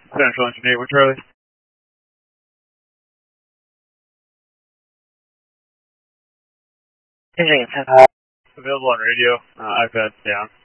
Central Engineer with Charlie. Engineer 10. Available on radio, iPad down.